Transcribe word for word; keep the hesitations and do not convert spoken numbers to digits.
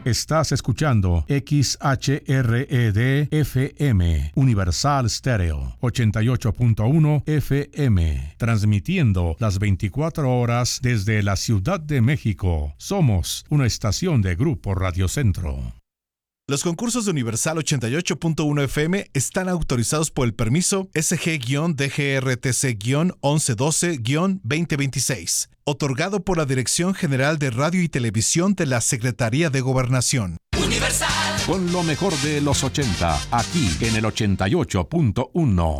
Estás escuchando X H R E D F M, Universal Stereo, ochenta y ocho punto uno F M, transmitiendo las veinticuatro horas desde la Ciudad de México. Somos una estación de Grupo Radio Centro. Los concursos de Universal ochenta y ocho punto uno F M están autorizados por el permiso S G D G R T C once doce veinte veintiséis, otorgado por la Dirección General de Radio y Televisión de la Secretaría de Gobernación. Universal. Con lo mejor de los ochenta, aquí en el ochenta y ocho punto uno.